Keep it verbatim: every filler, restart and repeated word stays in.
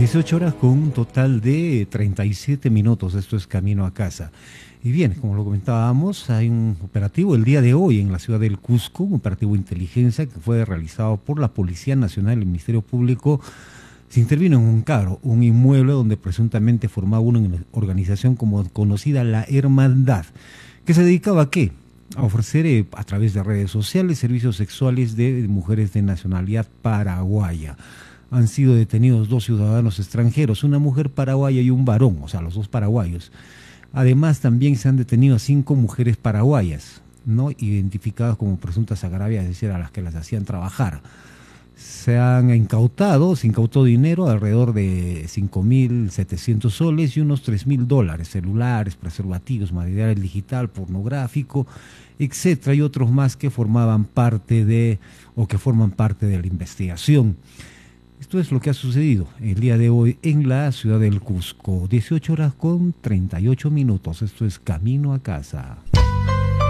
dieciocho horas con un total de treinta y siete minutos. Esto es Camino a Casa. Y bien, como lo comentábamos, hay un operativo el día de hoy en la ciudad del Cusco, un operativo de inteligencia que fue realizado por la Policía Nacional y el Ministerio Público. Se intervino en un carro, un inmueble donde presuntamente formaba una organización como conocida la Hermandad, que se dedicaba a qué? A ofrecer eh, a través de redes sociales servicios sexuales de mujeres de nacionalidad paraguaya. Han sido detenidos dos ciudadanos extranjeros, una mujer paraguaya y un varón, o sea, los dos paraguayos. Además, también se han detenido a cinco mujeres paraguayas, ¿no?, identificadas como presuntas agravias, es decir, a las que las hacían trabajar. Se han incautado, se incautó dinero, alrededor de cinco mil setecientos soles y unos tres mil dólares, celulares, preservativos, material digital, pornográfico, etcétera, y otros más que formaban parte de, o que forman parte de la investigación. Esto es lo que ha sucedido el día de hoy en la ciudad del Cusco. dieciocho horas con treinta y ocho minutos. Esto es Camino a Casa.